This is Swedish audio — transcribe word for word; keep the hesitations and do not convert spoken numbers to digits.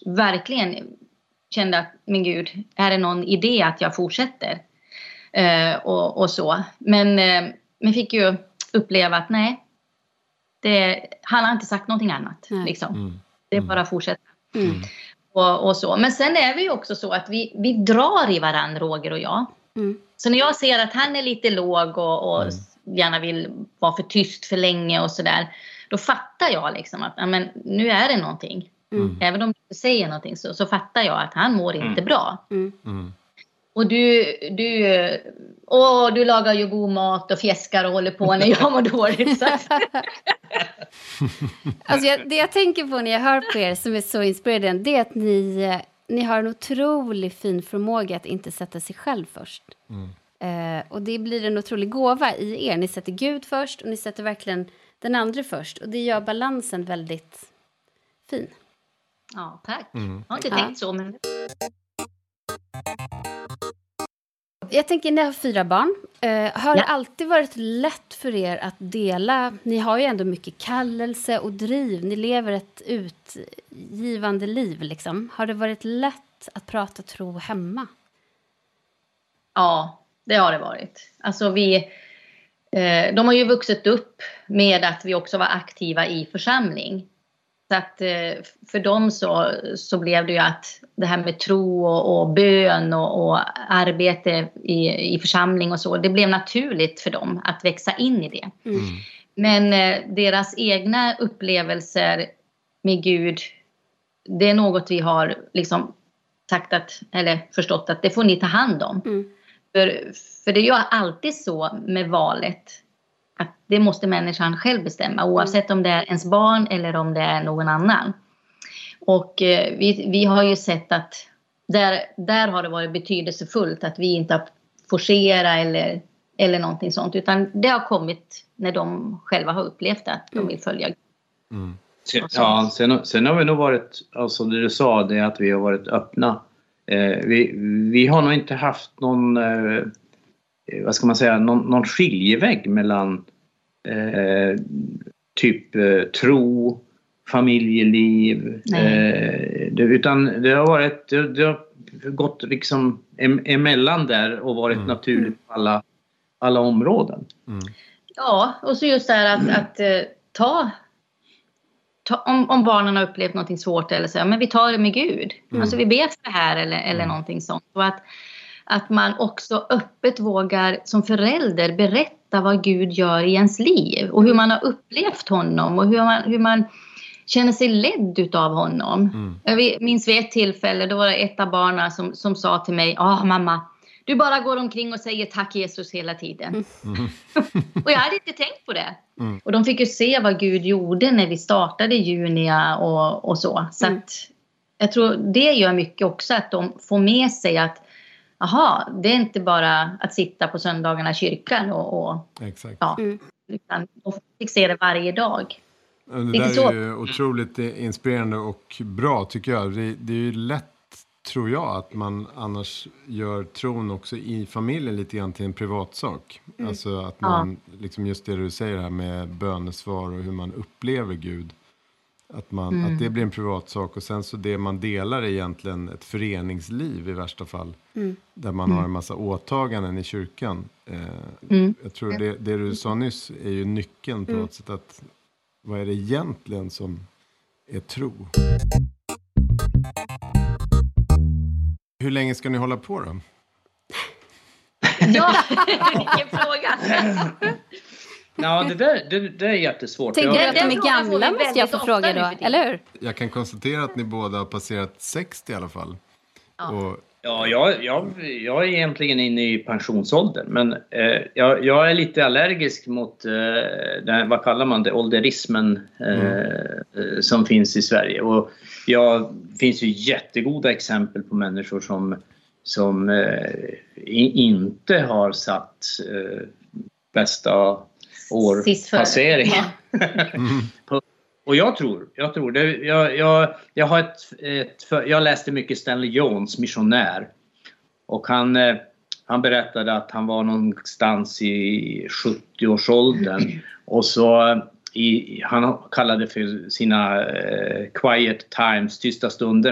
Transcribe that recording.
verkligen kände att, men gud, är det någon idé att jag fortsätter? Eh, och, och så. Men, eh, men fick ju uppleva att nej, det, han har inte sagt någonting annat. Liksom. Mm. Det är bara att fortsätta. Mm. Och, och så. Men sen är vi ju också så att vi, vi drar i varandra, Roger och jag. Mm. Så när jag ser att han är lite låg och, och mm. gärna vill vara för tyst för länge och sådär, då fattar jag liksom att ja, men, nu är det någonting. Mm. Även om du inte säger någonting så, så fattar jag att han mår inte mm. bra. Mm. Mm. Och du, du, åh, du lagar ju god mat och fjäskar och håller på när jag mår dåligt. Så. Alltså jag, det jag tänker på när jag hör på er som är så inspirerande, det är att ni, ni har en otroligt fin förmåga att inte sätta sig själv först. Mm. Uh, och det blir en otrolig gåva i er. Ni sätter Gud först och ni sätter verkligen den andra först. Och det gör balansen väldigt fin. Ja, tack. Mm. Jag har inte tänkt ja. så, men... Jag tänker, ni har fyra barn. Uh, har ja. det alltid varit lätt för er att dela? Ni har ju ändå mycket kallelse och driv. Ni lever ett utgivande liv, liksom. Har det varit lätt att prata tro hemma? Ja, det har det varit. Alltså vi... Eh, de har ju vuxit upp med att vi också var aktiva i församling. Så att eh, för dem så, så blev det ju att det här med tro och, och bön och, och arbete i, i församling och så, det blev naturligt för dem att växa in i det. Mm. Men eh, deras egna upplevelser med Gud, det är något vi har liksom sagt att, eller förstått att det får ni ta hand om. Mm. För, för det är ju alltid så med valet att det måste människan själv bestämma, oavsett om det är ens barn eller om det är någon annan. Och eh, vi, vi har ju sett att där, där har det varit betydelsefullt att vi inte har forcerat eller, eller någonting sånt, utan det har kommit när de själva har upplevt att de vill följa. Mm. Ja, sen, sen har vi nog varit, alltså det du sa, det att vi har varit öppna. Eh, vi, vi har nog inte haft någon... Eh, vad ska man säga, någon, någon skiljevägg mellan eh, typ eh, tro, familjeliv, eh, det, utan det har varit, det, det har gått liksom em, emellan där och varit mm. naturligt på alla, alla områden. Mm. Ja, och så just det här att, mm. att uh, ta, ta om, om barnen har upplevt något svårt eller så, men vi tar det med Gud. Mm. Alltså vi ber för det här eller, eller mm. någonting sånt. Och att Att man också öppet vågar som förälder berätta vad Gud gör i ens liv. Och hur man har upplevt honom. Och hur man, hur man känner sig ledd utav honom. Mm. Jag minns vid ett tillfälle, då var det ett av barnen som, som sa till mig. Ja ah, mamma, du bara går omkring och säger tack Jesus hela tiden. Mm. Och jag hade inte tänkt på det. Mm. Och de fick ju se vad Gud gjorde när vi startade Junia och, och så. Så mm. att jag tror det gör mycket också att de får med sig att aha, det är inte bara att sitta på söndagarna i kyrkan och, och Exakt. Ja, utan de fick se det varje dag. Det där är så. Ju otroligt inspirerande och bra tycker jag. Det, det är ju lätt, tror jag, att man annars gör tron också i familjen lite grann till en privatsak. Mm. Alltså att man, ja. liksom just det du säger här med bönesvar och hur man upplever Gud. Att, man, mm. att det blir en privatsak och sen så det man delar är egentligen ett föreningsliv i värsta fall. Mm. Där man mm. har en massa åtaganden i kyrkan. Eh, mm. Jag tror det, det du sa nyss är ju nyckeln på mm. något sätt. Att, vad är det egentligen som är tro? Hur länge ska ni hålla på då? Ja, vilken fråga. Ja, det där, det, det är jättesvårt. Tänker du att de är gamla, måste jag få fråga då, eller hur? Jag kan konstatera att ni båda har passerat sextio i alla fall. Ja, och... ja jag, jag, jag är egentligen inne i pensionsåldern. Men eh, jag, jag är lite allergisk mot, eh, den, vad kallar man det, ålderismen eh, mm. som finns i Sverige. Och jag, det finns ju jättegoda exempel på människor som, som eh, inte har satt eh, bästa... årpassering. Mm. Och jag tror, jag tror det, jag, jag, jag har ett, ett jag läste mycket Stanley Jones, missionär. Och han, han berättade att han var någonstans i sjuttio-årsåldern. Och så i, han kallade för sina uh, quiet times, tysta stunder.